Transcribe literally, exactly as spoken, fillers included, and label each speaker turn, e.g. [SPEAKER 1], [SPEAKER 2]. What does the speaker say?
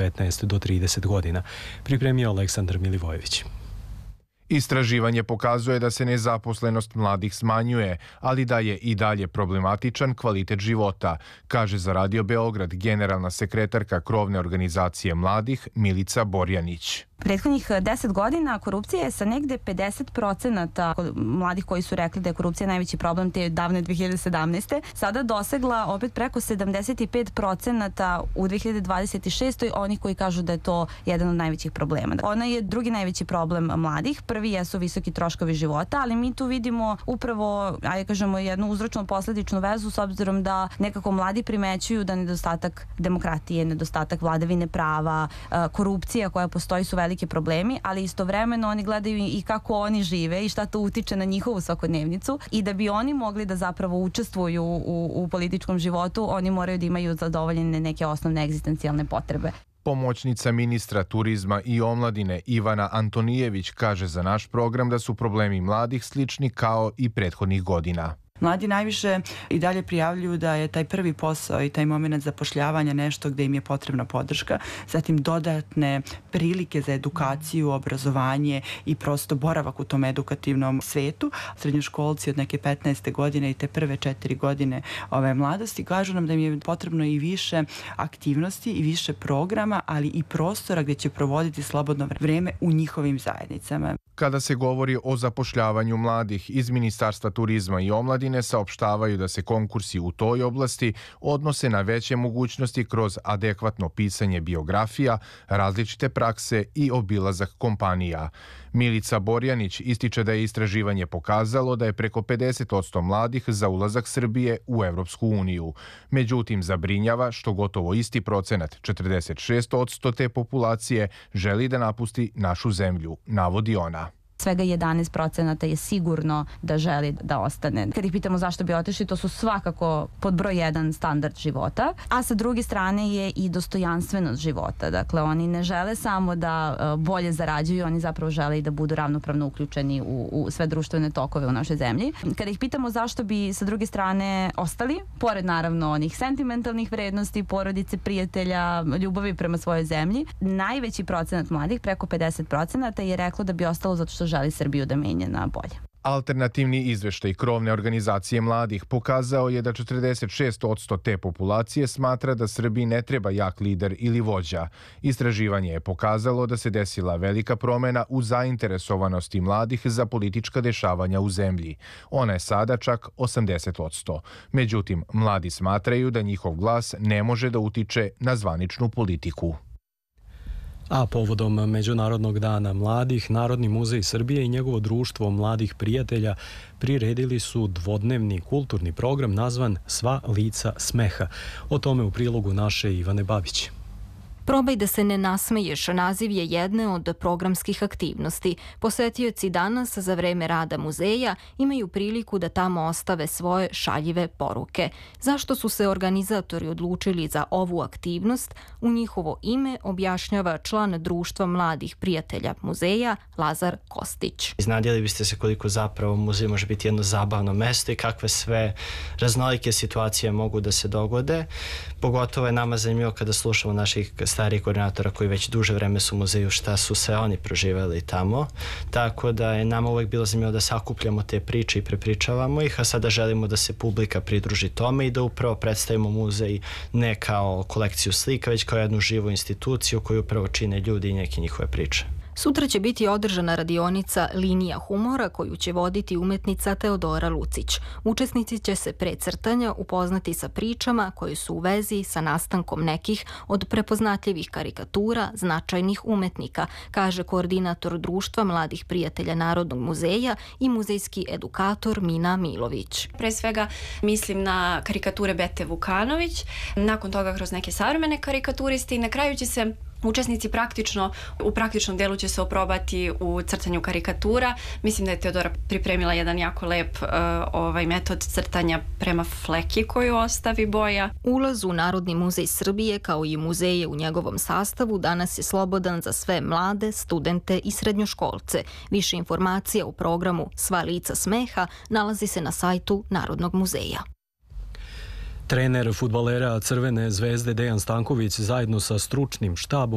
[SPEAKER 1] devetnaest do trideset godina. Pripremio Aleksandar Milivojević.
[SPEAKER 2] Istraživanje pokazuje da se nezaposlenost mladih smanjuje, ali da je i dalje problematičan kvalitet života, kaže za Radio Beograd generalna sekretarka krovne organizacije mladih Milica Borjanić.
[SPEAKER 3] Prethodnih deset godina korupcija je sa negde pedeset procenata mladih koji su rekli da je korupcija najveći problem te davne dve hiljade sedamnaeste. sada dosegla opet preko sedamdeset pet procenata u dve hiljade dvadeset šestoj onih koji kažu da je to jedan od najvećih problema. Ona je drugi najveći problem mladih. Prvi jesu visoki troškovi života, ali mi tu vidimo upravo, ajde kažemo, jednu uzročno-posledičnu vezu s obzirom da nekako mladi primećuju da nedostatak demokratije, nedostatak vladavine prava, korupcija koja postoji su veliki problemi, ali istovremeno oni gledaju i kako oni žive i šta to utiče na njihovu svakodnevnicu i da bi oni mogli da zapravo učestvuju u, u političkom životu, oni moraju da imaju zadovoljene neke osnovne egzistencijalne potrebe.
[SPEAKER 2] Pomoćnica ministra turizma i omladine Ivana Antonijević kaže za naš program da su problemi mladih slični kao i prethodnih godina.
[SPEAKER 4] Mladi najviše i dalje prijavljuju da je taj prvi posao i taj moment zapošljavanja nešto gde im je potrebna podrška, zatim dodatne prilike za edukaciju, obrazovanje i prosto boravak u tom edukativnom svetu. Srednjoškolci od neke petnaeste godine i te prve četiri godine ove mladosti kažu nam da im je potrebno i više aktivnosti i više programa, ali i prostora gde će provoditi slobodno vreme u njihovim zajednicama.
[SPEAKER 2] Kada se govori o zapošljavanju mladih, iz Ministarstva turizma i omladine saopštavaju da se konkursi u toj oblasti odnose na veće mogućnosti kroz adekvatno pisanje biografija, različite prakse i obilazak kompanija. Milica Borjanić ističe da je istraživanje pokazalo da je preko pedeset posto mladih za ulazak Srbije u Evropsku uniju. Međutim, zabrinjava što gotovo isti procenat, četrdeset šest posto te populacije, želi da napusti našu zemlju, navodi ona.
[SPEAKER 3] Svega jedanaest procenata je sigurno da želi da ostane. Kad ih pitamo zašto bi otišli, to su svakako pod broj jedan standard života, a sa druge strane je i dostojanstvenost života. Dakle, oni ne žele samo da bolje zarađuju, oni zapravo žele i da budu ravnopravno uključeni u, u sve društvene tokove u našoj zemlji. Kada ih pitamo zašto bi sa druge strane ostali, pored naravno onih sentimentalnih vrednosti, porodice, prijatelja, ljubavi prema svojoj zemlji, najveći procenat mladih, preko pedeset procenata, je reklo da bi ostalo zato što želi Srbiju da menja na bolje.
[SPEAKER 2] Alternativni izveštaj krovne organizacije mladih pokazao je da četrdeset šest posto te populacije smatra da Srbiji ne treba jak lider ili vođa. Istraživanje je pokazalo da se desila velika promena u zainteresovanosti mladih za politička dešavanja u zemlji. Ona je sada čak osamdeset posto. Međutim, mladi smatraju da njihov glas ne može da utiče na zvaničnu politiku.
[SPEAKER 1] A povodom Međunarodnog dana mladih, Narodni muzej Srbije i njegovo društvo mladih prijatelja priredili su dvodnevni kulturni program nazvan Sva lica smeha. O tome u prilogu naše Ivane Babić.
[SPEAKER 5] Probaj da se ne nasmeješ naziv je jedne od programskih aktivnosti. Posetioci danas za vreme rada muzeja imaju priliku da tamo ostave svoje šaljive poruke. Zašto su se organizatori odlučili za ovu aktivnost, u njihovo ime objašnjava član društva mladih prijatelja muzeja Lazar Kostić.
[SPEAKER 6] Iznadjeli biste se koliko zapravo muzej može biti jedno zabavno mesto i kakve sve raznolike situacije mogu da se dogode. Pogotovo je nama zanimljivo kada slušamo naših starih koordinatora koji već duže vreme su u muzeju, šta su se oni proživeli tamo. Tako da je nama uvek bilo zanimljivo da sakupljamo te priče i prepričavamo ih, a sada želimo da se publika pridruži tome i da upravo predstavimo muzej ne kao kolekciju slika, već kao jednu živu instituciju koju upravo čine ljudi i neke njihove priče.
[SPEAKER 5] Sutra će biti održana radionica Linija humora koju će voditi umetnica Teodora Lucić. Učesnici će se pre crtanja upoznati sa pričama koje su u vezi sa nastankom nekih od prepoznatljivih karikatura značajnih umetnika, kaže koordinator društva mladih prijatelja Narodnog muzeja i muzejski edukator Mina Milović.
[SPEAKER 7] Pre svega mislim na karikature Bete Vukanović, nakon toga kroz neke savremene karikaturiste i na kraju će se učesnici praktično, u praktičnom delu će se oprobati u crtanju karikatura. Mislim da je Teodora pripremila jedan jako lep uh, ovaj metod crtanja prema fleki koju ostavi boja.
[SPEAKER 5] Ulaz u Narodni muzej Srbije kao i muzeje u njegovom sastavu danas je slobodan za sve mlade, studente i srednjoškolce. Više informacija u programu Sva lica smeha nalazi se na sajtu Narodnog muzeja.
[SPEAKER 1] Trener fudbalera Crvene zvezde Dejan Stanković zajedno sa stručnim štabom